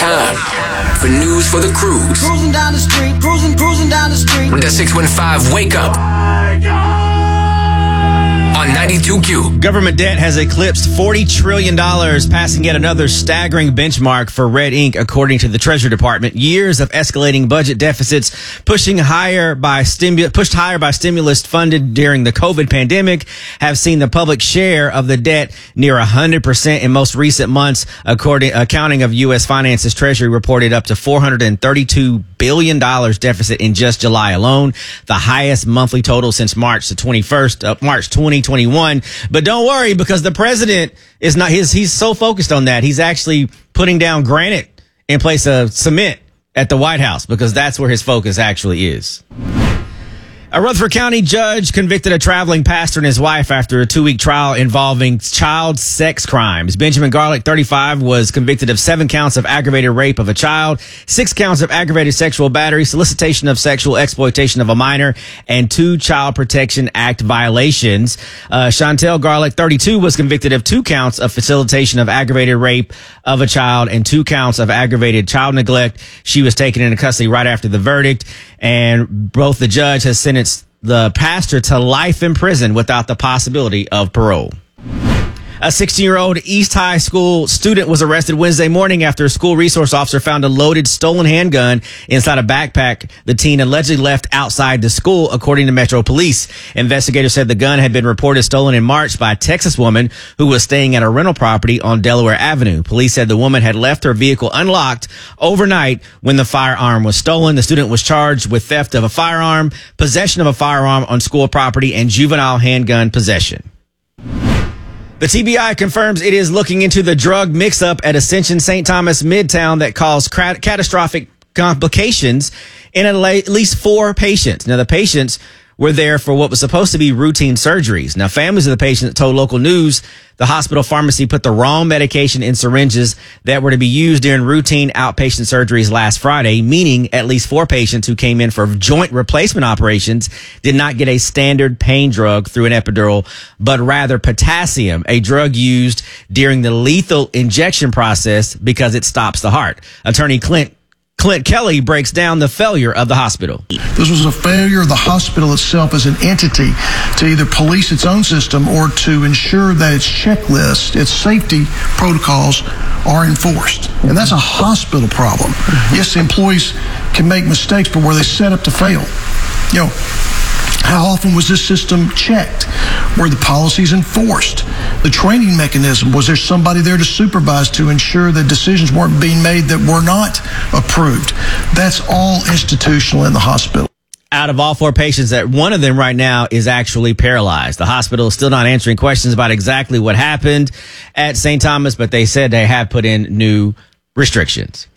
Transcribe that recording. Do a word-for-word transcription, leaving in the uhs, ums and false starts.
time for news for the cruise. Cruising down the street, cruising, cruising down the street. The six one five Wake Up on ninety-two Q. Government debt has eclipsed forty trillion dollars, passing yet another staggering benchmark for red ink, according to the Treasury Department. Years of escalating budget deficits pushing higher by stimu- pushed higher by stimulus funded during the COVID pandemic have seen the public share of the debt near one hundred percent in most recent months. According accounting of U S Finance's Treasury reported up to four hundred thirty-two billion dollars deficit in just July alone, the highest monthly total since March the twenty-first, uh, March twenty twenty-one. But don't worry, because the president is not his. He's so focused on that. He's actually putting down granite in place of cement at the White House, because that's where his focus actually is. A Rutherford County judge convicted a traveling pastor and his wife after a two-week trial involving child sex crimes. Benjamin Garlick, thirty-five, was convicted of seven counts of aggravated rape of a child, six counts of aggravated sexual battery, solicitation of sexual exploitation of a minor, and two Child Protection Act violations. Uh, Chantel Garlick, thirty-two, was convicted of two counts of facilitation of aggravated rape of a child and two counts of aggravated child neglect. She was taken into custody right after the verdict, and both the judge has sentenced the pastor to life in prison without the possibility of parole. A sixteen-year-old East High School student was arrested Wednesday morning after a school resource officer found a loaded stolen handgun inside a backpack the teen allegedly left outside the school, according to Metro Police. Investigators said the gun had been reported stolen in March by a Texas woman who was staying at a rental property on Delaware Avenue. Police said the woman had left her vehicle unlocked overnight when the firearm was stolen. The student was charged with theft of a firearm, possession of a firearm on school property, and juvenile handgun possession. The T B I confirms it is looking into the drug mix-up at Ascension Saint Thomas Midtown that caused crat- catastrophic complications in at least four patients. Now, the patients were there for what was supposed to be routine surgeries. Now, families of the patients told local news the hospital pharmacy put the wrong medication in syringes that were to be used during routine outpatient surgeries last Friday, meaning at least four patients who came in for joint replacement operations did not get a standard pain drug through an epidural, but rather potassium, a drug used during the lethal injection process because it stops the heart. Attorney Clint Clint Kelly breaks down the failure of the hospital. This was a failure of the hospital itself as an entity to either police its own system or to ensure that its checklist, its safety protocols are enforced. And that's a hospital problem. Yes, the employees can make mistakes, but were they set up to fail? You know, how often was this system checked? Were the policies enforced? The training mechanism, was there somebody there to supervise to ensure that decisions weren't being made that were not approved? That's all institutional in the hospital. Out of all four patients, that one of them right now is actually paralyzed. The hospital is still not answering questions about exactly what happened at Saint Thomas, but they said they have put in new restrictions.